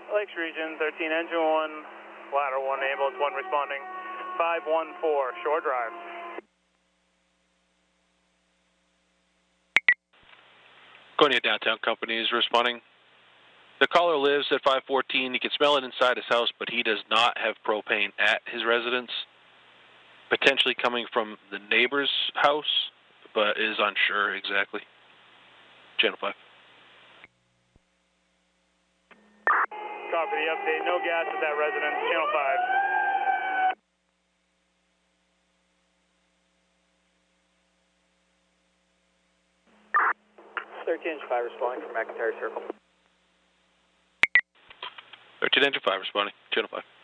Lakes Region, 13 Engine 1, Ladder 1, ambulance 1 responding, 514, Shore Drive. Konya Downtown Company is responding. The caller lives at 514. He can smell it inside his house, but he does not have propane at his residence. Potentially coming from the neighbor's house, but is unsure exactly. Channel 5. Copy the update. No gas at that residence. Channel 5. 13-5 responding from McIntyre Circle. 13-5 responding. Channel 5.